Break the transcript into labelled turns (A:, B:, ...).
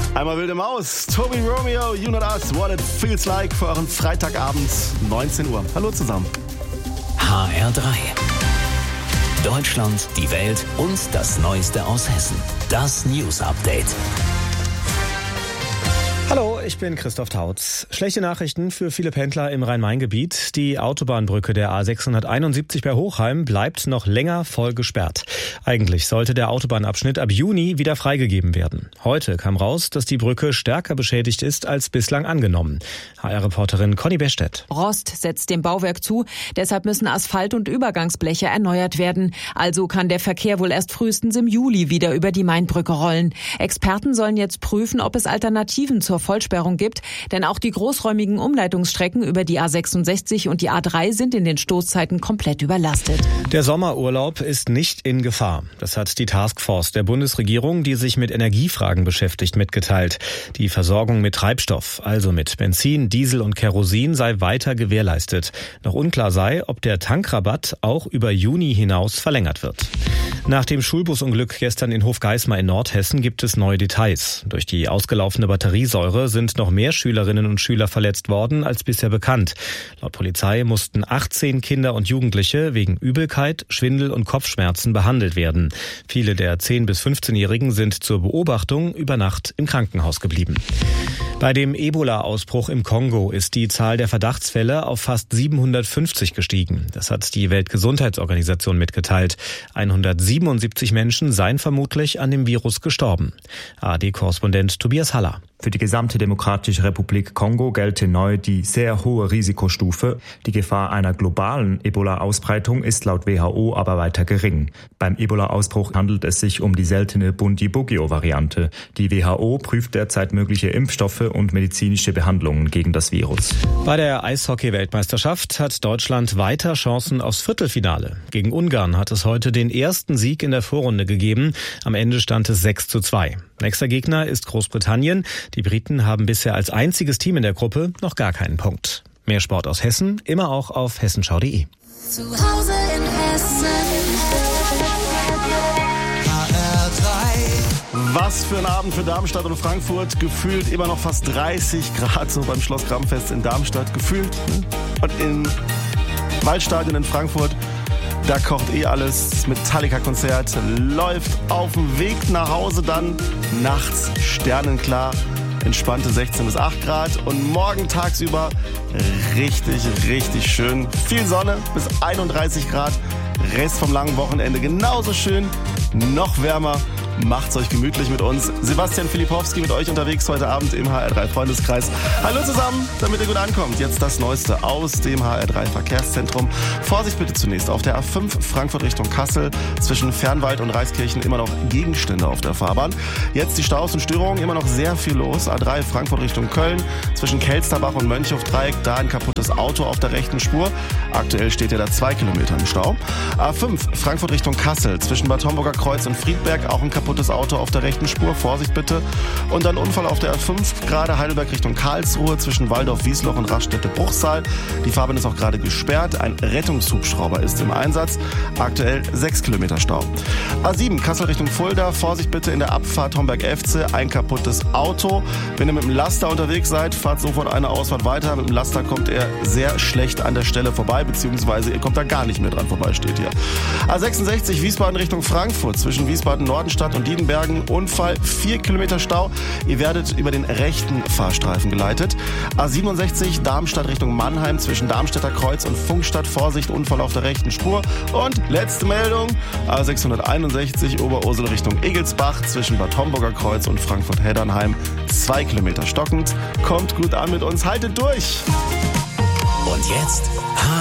A: Einmal wilde Maus. Toby Romeo, You Not Us, What It Feels Like für euren Freitagabend, 19 Uhr. Hallo zusammen.
B: HR3. Deutschland, die Welt und das Neueste aus Hessen. Das News Update.
C: Hallo, ich bin Christoph Tautz. Schlechte Nachrichten für viele Pendler im Rhein-Main-Gebiet. Die Autobahnbrücke der A671 bei Hochheim bleibt noch länger voll gesperrt. Eigentlich sollte der Autobahnabschnitt ab Juni wieder freigegeben werden. Heute kam raus, dass die Brücke stärker beschädigt ist als bislang angenommen. HR-Reporterin Conny Bestedt.
D: Rost setzt dem Bauwerk zu, deshalb müssen Asphalt- und Übergangsbleche erneuert werden. Also kann der Verkehr wohl erst frühestens im Juli wieder über die Mainbrücke rollen. Experten sollen jetzt prüfen, ob es Alternativen zur Vollsperrung gibt, denn auch die großräumigen Umleitungsstrecken über die A66 und die A3 sind in den Stoßzeiten komplett überlastet.
C: Der Sommerurlaub ist nicht in Gefahr. Das hat die Taskforce der Bundesregierung, die sich mit Energiefragen beschäftigt, mitgeteilt. Die Versorgung mit Treibstoff, also mit Benzin, Diesel und Kerosin, sei weiter gewährleistet. Noch unklar sei, ob der Tankrabatt auch über Juni hinaus verlängert wird. Nach dem Schulbusunglück gestern in Hofgeismar in Nordhessen gibt es neue Details. Durch die ausgelaufene Batteriesäure sind noch mehr Schülerinnen und Schüler verletzt worden als bisher bekannt. Laut Polizei mussten 18 Kinder und Jugendliche wegen Übelkeit, Schwindel und Kopfschmerzen behandelt werden. Viele der 10- bis 15-Jährigen sind zur Beobachtung über Nacht im Krankenhaus geblieben. Bei dem Ebola-Ausbruch im Kongo ist die Zahl der Verdachtsfälle auf fast 750 gestiegen. Das hat die Weltgesundheitsorganisation mitgeteilt. 177 Menschen seien vermutlich an dem Virus gestorben. ARD-Korrespondent Tobias Haller.
E: Für die gesamte Demokratische Republik Kongo gelte neu die sehr hohe Risikostufe. Die Gefahr einer globalen Ebola-Ausbreitung ist laut WHO aber weiter gering. Beim Ebola-Ausbruch handelt es sich um die seltene Bundibugyo-Variante. Die WHO prüft derzeit mögliche Impfstoffe und medizinische Behandlungen gegen das Virus.
C: Bei der Eishockey-Weltmeisterschaft hat Deutschland weiter Chancen aufs Viertelfinale. Gegen Ungarn hat es heute den ersten Sieg in der Vorrunde gegeben. Am Ende stand es 6:2. Nächster Gegner ist Großbritannien. Die Briten haben bisher als einziges Team in der Gruppe noch gar keinen Punkt. Mehr Sport aus Hessen, immer auch auf hessenschau.de.
F: Zu Hause in Hessen.
A: Was für ein Abend für Darmstadt und Frankfurt. Gefühlt immer noch fast 30 Grad so beim Schloss Grammfest in Darmstadt. Gefühlt. Und im Waldstadion in Frankfurt, da kocht alles. Das Metallica-Konzert läuft auf dem Weg nach Hause dann. Nachts sternenklar. Entspannte 16 bis 8 Grad. Und morgen tagsüber richtig, richtig schön. Viel Sonne bis 31 Grad. Rest vom langen Wochenende genauso schön. Noch wärmer. Macht's euch gemütlich mit uns. Sebastian Filipowski mit euch unterwegs heute Abend im HR3 Freundeskreis. Hallo zusammen, damit ihr gut ankommt. Jetzt das Neueste aus dem HR3 Verkehrszentrum. Vorsicht bitte zunächst auf der A5 Frankfurt Richtung Kassel. Zwischen Fernwald und Reiskirchen immer noch Gegenstände auf der Fahrbahn. Jetzt die Staus und Störungen, immer noch sehr viel los. A3 Frankfurt Richtung Köln. Zwischen Kelsterbach und Mönchhof-Dreieck, da ein kaputtes Auto auf der rechten Spur. Aktuell steht ja da 2 Kilometer im Stau. A5 Frankfurt Richtung Kassel. Zwischen Bad Homburger Kreuz und Friedberg auch ein kaputtes Auto auf der rechten Spur. Vorsicht bitte. Und dann Unfall auf der A5, gerade Heidelberg Richtung Karlsruhe zwischen Waldorf-Wiesloch und Raststätte-Bruchsal. Die Fahrbahn ist auch gerade gesperrt. Ein Rettungshubschrauber ist im Einsatz. Aktuell 6 Kilometer Stau. A7 Kassel Richtung Fulda. Vorsicht bitte in der Abfahrt Homberg-Efze. Ein kaputtes Auto. Wenn ihr mit dem Laster unterwegs seid, fahrt sofort eine Ausfahrt weiter. Mit dem Laster kommt er sehr schlecht an der Stelle vorbei, beziehungsweise ihr kommt da gar nicht mehr dran vorbei, steht hier. A66 Wiesbaden Richtung Frankfurt zwischen Wiesbaden-Nordenstadt und Diedenbergen. Unfall, 4 Kilometer Stau. Ihr werdet über den rechten Fahrstreifen geleitet. A67 Darmstadt Richtung Mannheim zwischen Darmstädter Kreuz und Funkstadt. Vorsicht, Unfall auf der rechten Spur. Und letzte Meldung, A661 Oberursel Richtung Egelsbach zwischen Bad Homburger Kreuz und Frankfurt-Heddernheim. 2 Kilometer stockend. Kommt gut an mit uns, haltet durch!
B: Und jetzt